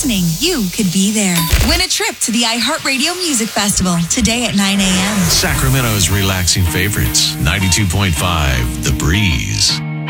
listening, you could be there. Win a trip to the iHeartRadio Music Festival today at 9 a.m. Sacramento's relaxing favorites, 92.5 The Breeze.